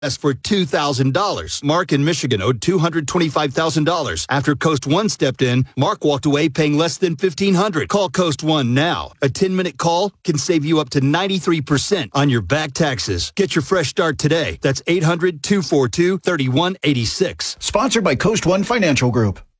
As for $2,000. Mark in Michigan owed $225,000. After Coast One stepped in, Mark walked away paying less than $1,500. Call Coast One now. A 10-minute call can save you up to 93% on your back taxes. Get your fresh start today. That's 800-242-3186. Sponsored by Coast One Financial Group.